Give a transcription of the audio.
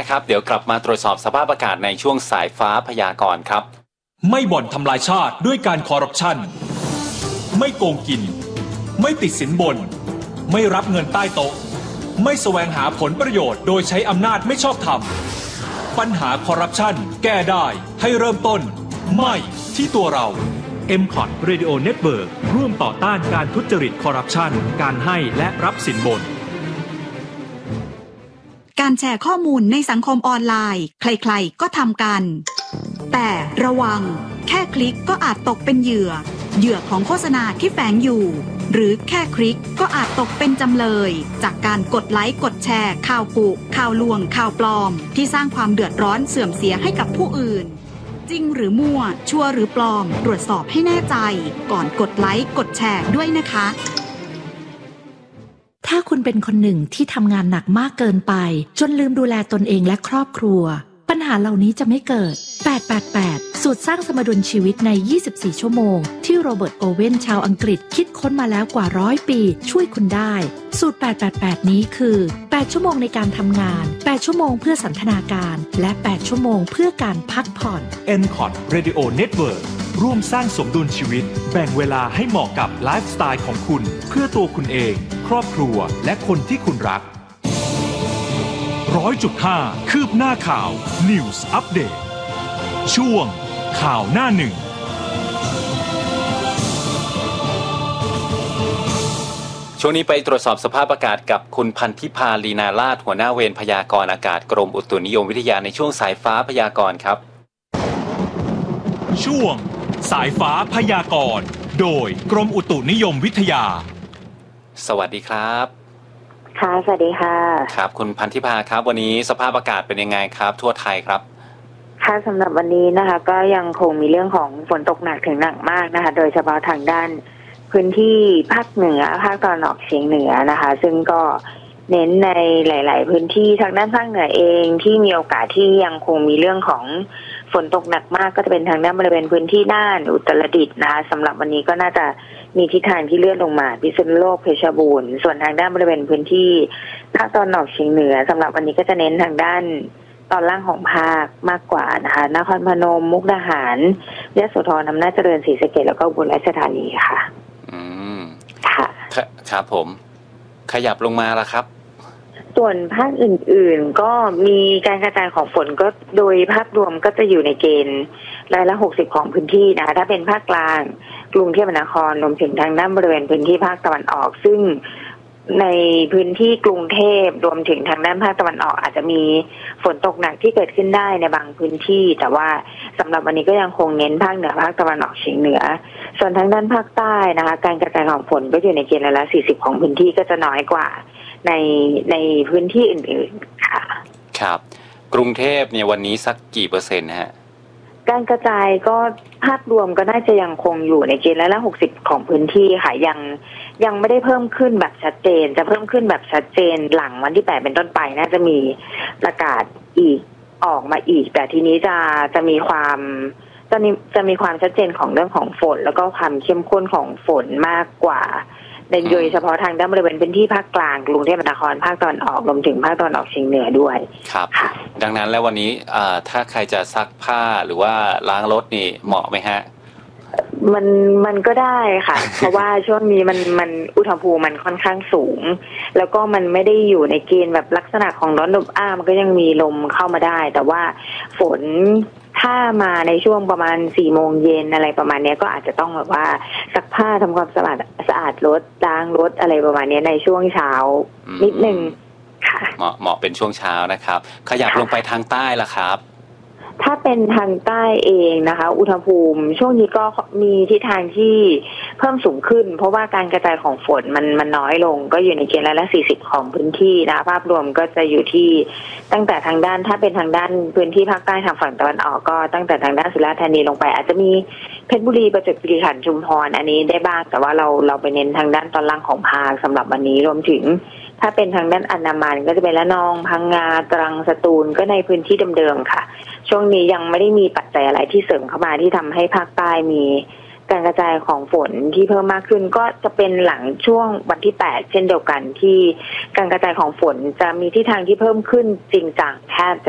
นะครับเดี๋ยวกลับมาตรวจสอบสภาพอากาศในช่วงสายฟ้าพยากรณ์ครับไม่บ่อนทำลายชาติด้วยการคอร์รัปชันไม่โกงกินไม่ติดสินบนไม่รับเงินใต้โต๊ะไม่แสวงหาผลประโยชน์โดยใช้อำนาจไม่ชอบธรรมปัญหาคอร์รัปชันแก้ได้ให้เริ่มต้นไม่ที่ตัวเรา MCOT Radio Network ร่วมต่อต้านการทุจริตคอร์รัปชันการให้และรับสินบนการแชร์ข้อมูลในสังคมออนไลน์ใครๆก็ทำกันแต่ระวังแค่คลิกก็อาจตกเป็นเหยื่อของโฆษณาที่แฝงอยู่หรือแค่คลิกก็อาจตกเป็นจำเลยจากการกดไลค์กดแชร์ข่าวกุข่าวลวงข่าวปลอมที่สร้างความเดือดร้อนเสื่อมเสียให้กับผู้อื่นจริงหรือมั่วชัวร์หรือปลอมตรวจสอบให้แน่ใจก่อนกดไลค์กดแชร์ด้วยนะคะถ้าคุณเป็นคนหนึ่งที่ทำงานหนักมากเกินไปจนลืมดูแลตนเองและครอบครัวปัญหาเหล่านี้จะไม่เกิด888สูตรสร้างสมดุลชีวิตใน24ชั่วโมงที่โรเบิร์ตโอเว่นชาวอังกฤษคิดค้นมาแล้วกว่า100ปีช่วยคุณได้สูตร888นี้คือ8ชั่วโมงในการทำงาน8ชั่วโมงเพื่อสันทนาการและ8ชั่วโมงเพื่อการพักผ่อน MCOT Radio Network ร่วมสร้างสมดุลชีวิตแบ่งเวลาให้เหมาะกับไลฟ์สไตล์ของคุณเพื่อตัวคุณเองครอบครัวและคนที่คุณรัก100.5 คืบหน้าข่าว News Update ช่วงข่าวหน้าหนึ่งช่วงนี้ไปตรวจสอบสภาพอากาศกับคุณพันธิพาลีนาราชหัวหน้าเวรพยากรณ์อากาศกรมอุตุนิยมวิทยาในช่วงสายฟ้าพยากรณ์ครับช่วงสายฟ้าพยากรณ์โดยกรมอุตุนิยมวิทยาสวัสดีครับค่ะสวัสดีค่ะครับคุณพันธิพาครับวันนี้สภาพอากาศเป็นยังไงครับทั่วไทยครับค่ะสำหรับวันนี้นะคะก็ยังคงมีเรื่องของฝนตกหนักถึงหนักมากนะคะโดยเฉพาะทางด้านพื้นที่ภาคเหนือภาคตะวันออกเฉียงเหนือนะคะซึ่งก็เน้นในหลายๆพื้นที่ทางด้านภาคเหนือเองที่มีโอกาสที่ยังคงมีเรื่องของฝนตกหนักมากก็จะเป็นทางด้านบริเวณพื้นที่น่านอุตรดิตถ์นะคะสำหรับวันนี้ก็น่าจะมีทิศทางที่เลื่อนลงมาพิษณุโลกเพชรบูรณ์ส่วนทางด้านบริเวณพื้นที่ภาคตะวันออกเฉียงเหนือสำหรับวันนี้ก็จะเน้นทางด้านตอนล่างของภาคมากกว่านะคะนครพนมมุกดาหารยโสธรอำนาจเจริญศรีสะเกษแล้วก็อุบลราชธานีค่ะค่ะครับผมขยับลงมาละครับส่วนภาคอื่นๆก็มีการกระจายของฝนก็โดยภาพรวมก็จะอยู่ในเกณฑ์160ของพื้นที่นะคะถ้าเป็นภาคกลางกรุงเทพมหานครรวมถึงทางด้านบริเวณพื้นที่ภาคตะวันออกซึ่งในพื้นที่กรุงเทพรวมถึงทางด้านภาคตะวันออกอาจจะมีฝนตกหนักที่เกิดขึ้นได้ในบางพื้นที่แต่ว่าสำหรับวันนี้ก็ยังคงเน้นภาคเหนือภาคตะวันออกเฉียงเหนือส่วนทางด้านภาคใต้นะคะการกระจายของฝนก็อยู่ในเกณฑ์40ของพื้นที่ก็จะน้อยกว่าในพื้นที่อื่นๆค่ะครับกรุงเทพเนี่ยวันนี้สักกี่เปอร์เซ็นต์ฮะการกระจายก็ภาพรวมก็น่าจะยังคงอยู่ในเกณฑ์60ของพื้นที่ค่ะยังไม่ได้เพิ่มขึ้นแบบชัดเจนจะเพิ่มขึ้นแบบชัดเจนหลังวันที่8เป็นต้นไปน่าจะมีประกาศอีกออกมาอีกแต่ทีนี้จะมีความชัดเจนของเรื่องของฝนแล้วก็ความเข้มข้นของฝนมากกว่าโดยเฉพาะทางด้านบริเวณพื้นที่ภาคกลางกรุงเทพมหานครภาคตะวันออกรวมถึงภาคตะวันออกเฉียงเหนือด้วยครับดังนั้นแล้ววันนี้ถ้าใครจะซักผ้าหรือว่าล้างรถนี่เหมาะไหมฮะมันก็ได้ค่ะ เพราะว่าช่วงนี้มันอุณหภูมิมันค่อนข้างสูงแล้วก็มันไม่ได้อยู่ในเกณฑ์แบบลักษณะของร้อนอบอ้าวมันก็ยังมีลมเข้ามาได้แต่ว่าฝนถ้ามาในช่วงประมาณ4 โมงเย็นอะไรประมาณนี้ก็อาจจะต้องแบบว่าซักผ้าทำความสะอาดรถล้างรถอะไรประมาณนี้ในช่วงเช้านิดนึงค่ะเหมาะเป็นช่วงเช้านะครับขยับลงไปทางใต้ละครับถ้าเป็นทางใต้เองนะคะอุณหภูมิช่วงนี้ก็มีทิศทางที่เพิ่มสูงขึ้นเพราะว่าการกระจายของฝนมันน้อยลงก็อยู่ในเกณฑ์40ของพื้นที่นะภาพรวมก็จะอยู่ที่ตั้งแต่ทางด้านถ้าเป็นทางด้านพื้นที่ภาคใต้ทางฝั่งตะวันออกก็ตั้งแต่ทางด้านสุราษฎร์ธานีลงไปอาจจะมีเพชรบุรีประจวบคีรีขันธ์ชุมพรอันนี้ได้บ้างแต่ว่าเราไปเน้นทางด้านตอนล่างของภาคสำหรับวันนี้รวมถึงถ้าเป็นทางด้านอันดามันก็จะเป็นละนองพังงาตรังสตูลก็ในพื้นที่เดิมๆค่ะช่วงนี้ยังไม่ได้มีปัจจัยอะไรที่เสริมเข้ามาที่ทำให้ภาคใต้มีการกระจายของฝนที่เพิ่มมากขึ้นก็จะเป็นหลังช่วงวันที่8เช่นเดียวกันที่การกระจายของฝนจะมีทิศทางที่เพิ่มขึ้นจริงจังแทบจะ